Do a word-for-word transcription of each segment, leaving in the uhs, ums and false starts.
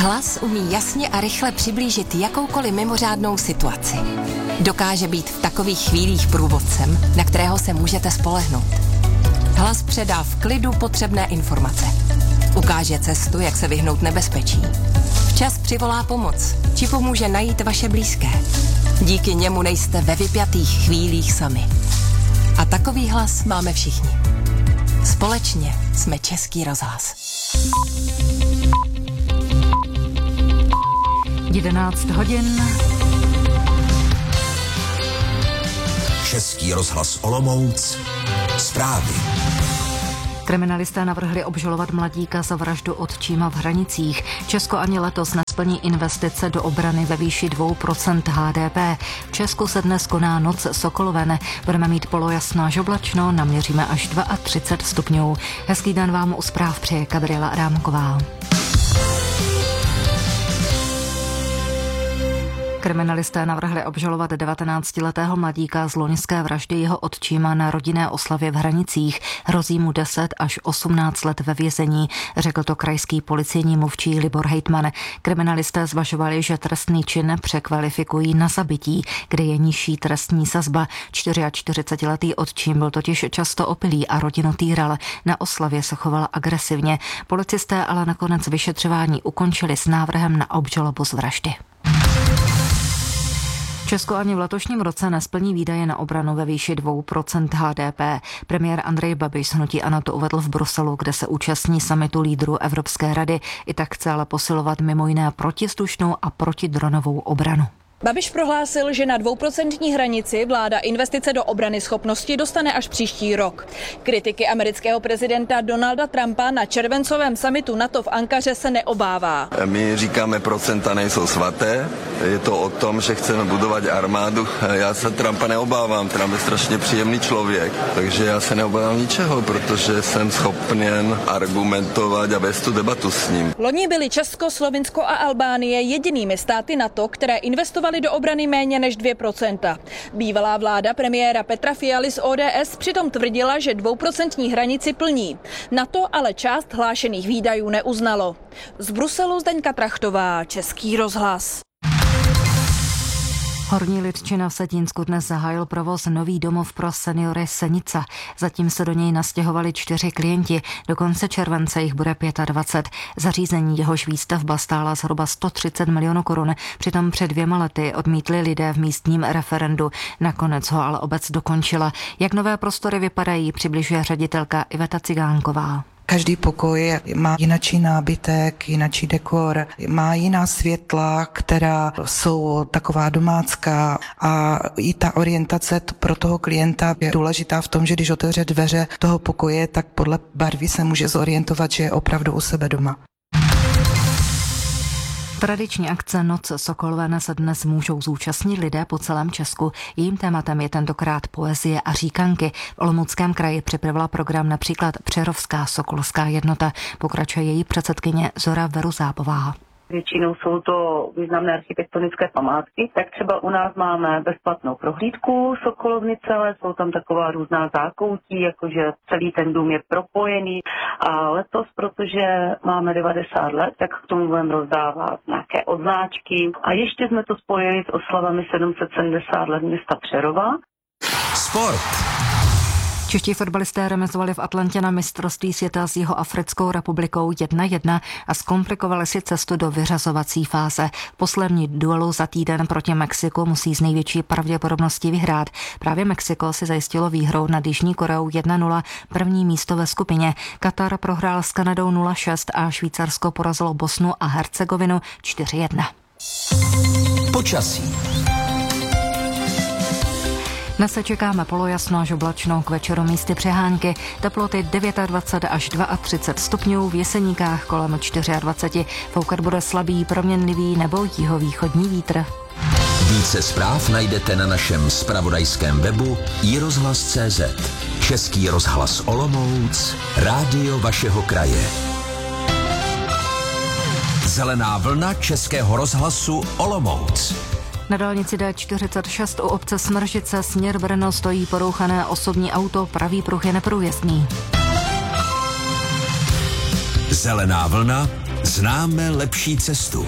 Hlas umí jasně a rychle přiblížit jakoukoliv mimořádnou situaci. Dokáže být v takových chvílích průvodcem, na kterého se můžete spolehnout. Hlas předá v klidu potřebné informace. Ukáže cestu, jak se vyhnout nebezpečí. Včas přivolá pomoc, či pomůže najít vaše blízké. Díky němu nejste ve vypjatých chvílích sami. A takový hlas máme všichni. Společně jsme Český rozhlas. jedenáct hodin. Český rozhlas Olomouc. Zprávy. Kriminalisté navrhli obžalovat mladíka za vraždu otčíma v Hranicích. Česko ani letos nesplní investice do obrany ve výši dvě procenta H D P. V Česku se dnes koná noc Sokoloven. Budeme mít polojasno až oblačno, naměříme až třicet dva stupňů. Hezký den vám u zpráv přeje Gabriela Adámková. Kriminalisté navrhli obžalovat devatenáctiletého mladíka z loňské vraždy jeho otčíma na rodinné oslavě v Hranicích. Hrozí mu deset až osmnáct let ve vězení, řekl to krajský policejní mluvčí Libor Hejtman. Kriminalisté zvažovali, že trestný čin překvalifikují na zabití, kde je nižší trestní sazba. čtyřiačtyřicetiletý otčím byl totiž často opilý a rodinu týral. Na oslavě se choval agresivně. Policisté ale nakonec vyšetřování ukončili s návrhem na obžalobu z vraždy. Česko ani v letošním roce nesplní výdaje na obranu ve výši dvě procenta H D P. Premiér Andrej Babiš z hnutí ANO to uvedl v Bruselu, kde se účastní summitu lídrů Evropské rady. I tak chce ale posilovat mimo jiné protivzdušnou a protidronovou obranu. Babiš prohlásil, že na dvouprocentní hranici vláda investice do obrany schopnosti dostane až příští rok. Kritiky amerického prezidenta Donalda Trumpa na červencovém summitu NATO v Ankaře se neobává. My říkáme, procenta nejsou svaté, je to o tom, že chceme budovat armádu. Já se Trumpa neobávám, Trump je strašně příjemný člověk, takže já se neobávám ničeho, protože jsem schopen argumentovat a vést tu debatu s ním. Loni byly Česko, Slovinsko a Albánie jedinými státy NATO, které investovaly do obrany méně než dvě procenta. Bývalá vláda premiéra Petra Fialy z O D S přitom tvrdila, že dvouprocentní hranici plní. NATO ale část hlášených výdajů neuznalo. Z Bruselu Zdeňka Trachtová, Český rozhlas. Horní Lidčina v Setínsku dnes zahájil provoz nový domov pro seniory Senica. Zatím se do něj nastěhovali čtyři klienti, do konce července jich bude dvacet pět. Zařízení, jehož výstavba stála zhruba sto třicet milionů korun, přitom před dvěma lety odmítli lidé v místním referendu. Nakonec ho ale obec dokončila. Jak nové prostory vypadají, přibližuje ředitelka Iveta Cigánková. Každý pokoj má jinačí nábytek, jinačí dekor, má jiná světla, která jsou taková domácká a i ta orientace pro toho klienta je důležitá v tom, že když otevře dveře toho pokoje, tak podle barvy se může zorientovat, že je opravdu u sebe doma. Tradiční akce Noc Sokoloven se dnes můžou zúčastnit lidé po celém Česku. Jejím tématem je tentokrát poezie a říkanky. V Olomouckém kraji připravila program například Přerovská sokolská jednota. Pokračuje její předsedkyně Zora Veruzábová. Většinou jsou to významné architektonické památky, tak třeba u nás máme bezplatnou prohlídku Sokolovnice, ale jsou tam taková různá zákoutí, jakože celý ten dům je propojený. A letos, protože máme devadesát let, tak k tomu budeme rozdávat nějaké odznáčky. A ještě jsme to spojili s oslavami sedm set sedmdesát let města Přerova. Sport. Čeští fotbalisté remizovali v Atlantě na mistrovství světa s Jihoafrickou republikou jedna jedna a zkomplikovali si cestu do vyřazovací fáze. V poslední duelu za týden proti Mexiku musí z největší pravděpodobností vyhrát. Právě Mexiko si zajistilo výhrou nad Jižní Koreou jedna nula první místo ve skupině. Katar prohrál s Kanadou nula šest a Švýcarsko porazilo Bosnu a Hercegovinu čtyři jedna. Počasí. Dnes se čekáme polojasno až oblačno, k večeru místy přehánky, teploty dvacet devět až třicet dva stupňů, v Jeseníkách kolem dvacet čtyři, foukat bude slabý, proměnlivý nebo jihovýchodní vítr. Více zpráv najdete na našem zpravodajském webu i rozhlas tečka cé zet. Český rozhlas Olomouc, rádio vašeho kraje. Zelená vlna Českého rozhlasu Olomouc. Na dálnici D čtyřicet šest u obce Smržice směr Brno stojí porouchané osobní auto, pravý pruh je neprůjezdný. Zelená vlna Známe lepší cestu.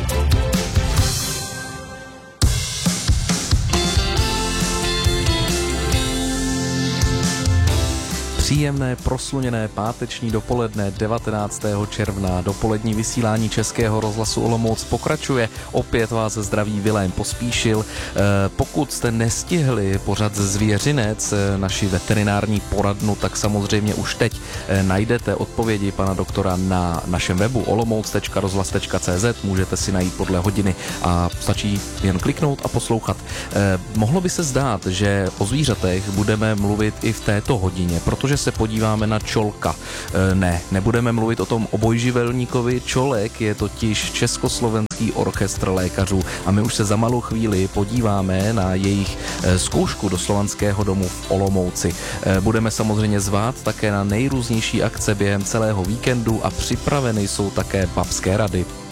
Příjemné, prosluněné páteční dopoledne devatenáctého června. Dopolední vysílání Českého rozhlasu Olomouc pokračuje. Opět vás zdraví Vilém Pospíšil. Pokud jste nestihli pořad Zvěřinec, naši veterinární poradnu, tak samozřejmě už teď najdete odpovědi pana doktora na našem webu olomouc tečka rozhlas tečka cé zet. Můžete si najít podle hodiny a stačí jen kliknout a poslouchat. Mohlo by se zdát, že o zvířatech budeme mluvit i v této hodině, protože se podíváme na Čolka. Ne, nebudeme mluvit o tom obojživelníkovi. Čolek je totiž Československý orchestr lékařů a my už se za malou chvíli podíváme na jejich zkoušku do Slovanského domu v Olomouci. Budeme samozřejmě zvát také na nejrůznější akce během celého víkendu a připraveny jsou také babské rady.